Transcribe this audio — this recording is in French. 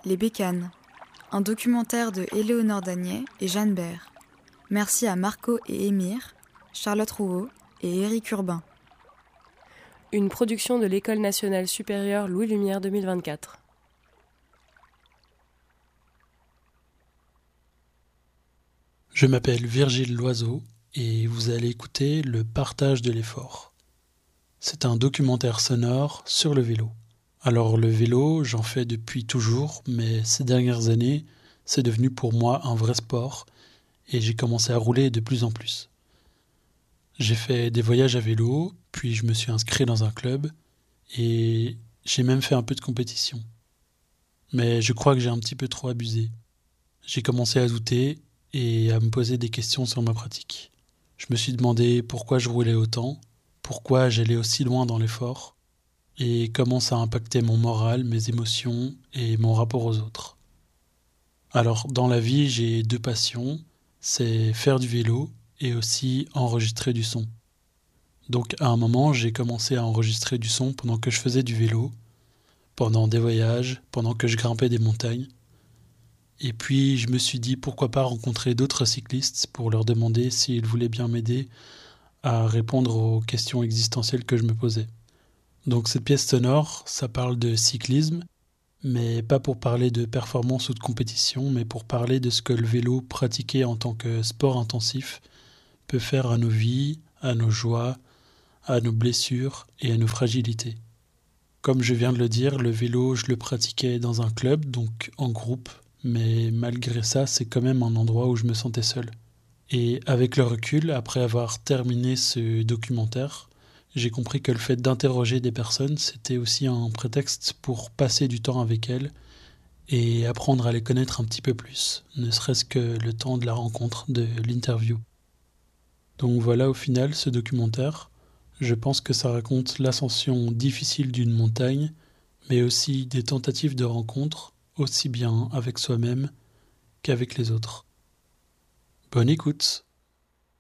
Les Bécanes, un documentaire de Éléonore Dagnet et Jeanne Bert. Merci à Marco et Émir, Charlotte Rouault et Éric Urbain. Une production de l'École nationale supérieure Louis Lumière 2024. Je m'appelle Virgile Loiseau et vous allez écouter Le partage de l'effort. C'est un documentaire sonore sur le vélo. Alors le vélo, j'en fais depuis toujours, mais ces dernières années, c'est devenu pour moi un vrai sport et j'ai commencé à rouler de plus en plus. J'ai fait des voyages à vélo, puis je me suis inscrit dans un club et j'ai même fait un peu de compétition. Mais je crois que j'ai un petit peu trop abusé. J'ai commencé à douter et à me poser des questions sur ma pratique. Je me suis demandé pourquoi je roulais autant, pourquoi j'allais aussi loin dans l'effort, et comment ça impactait mon moral, mes émotions et mon rapport aux autres. Alors, dans la vie, j'ai deux passions, c'est faire du vélo et aussi enregistrer du son. Donc, à un moment, j'ai commencé à enregistrer du son pendant que je faisais du vélo, pendant des voyages, pendant que je grimpais des montagnes. Et puis je me suis dit pourquoi pas rencontrer d'autres cyclistes pour leur demander s'ils voulaient bien m'aider à répondre aux questions existentielles que je me posais. Donc cette pièce sonore, ça parle de cyclisme, mais pas pour parler de performance ou de compétition, mais pour parler de ce que le vélo pratiqué en tant que sport intensif peut faire à nos vies, à nos joies, à nos blessures et à nos fragilités. Comme je viens de le dire, le vélo, je le pratiquais dans un club, donc en groupe, mais malgré ça, c'est quand même un endroit où je me sentais seul. Et avec le recul, après avoir terminé ce documentaire, j'ai compris que le fait d'interroger des personnes, c'était aussi un prétexte pour passer du temps avec elles et apprendre à les connaître un petit peu plus, ne serait-ce que le temps de la rencontre, de l'interview. Donc voilà au final ce documentaire. Je pense que ça raconte l'ascension difficile d'une montagne, mais aussi des tentatives de rencontre, aussi bien avec soi-même qu'avec les autres. Bonne écoute!